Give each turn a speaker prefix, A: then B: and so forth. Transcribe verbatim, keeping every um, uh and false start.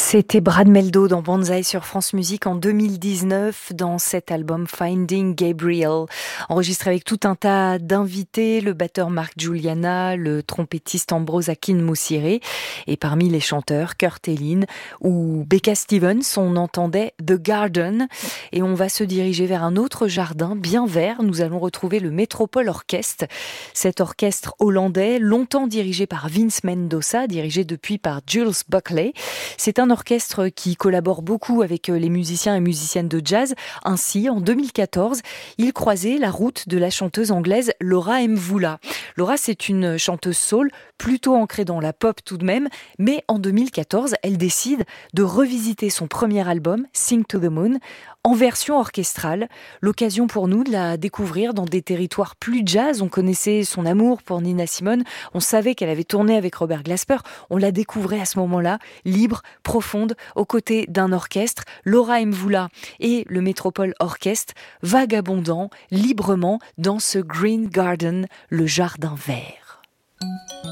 A: C'était Brad Meldo dans Banzai sur France Musique en deux mille dix-neuf dans cet album Finding Gabriel, enregistré avec tout un tas d'invités, le batteur Mark Juliana, le trompettiste Ambrose Akin-Moussiré et parmi les chanteurs Kurt Elling ou Becca Stevens, on entendait The Garden et on va se diriger vers un autre jardin bien vert. Nous allons retrouver le Metropole Orchestre, cet orchestre hollandais longtemps dirigé par Vince Mendoza, dirigé depuis par Jules Buckley. C'est un orchestre qui collabore beaucoup avec les musiciens et musiciennes de jazz. Ainsi, en deux mille quatorze, il croisait la route de la chanteuse anglaise Laura Mvula. Laura, c'est une chanteuse soul, plutôt ancrée dans la pop tout de même, mais en deux mille quatorze, elle décide de revisiter son premier album, Sing to the Moon, en version orchestrale. L'occasion pour nous de la découvrir dans des territoires plus jazz. On connaissait son amour pour Nina Simone, on savait qu'elle avait tourné avec Robert Glasper, on la découvrait à ce moment-là, libre, profonde, aux côtés d'un orchestre, Laura Mvula et le Metropole Orchestre, vagabondant librement dans ce Green Garden, le jardin vert.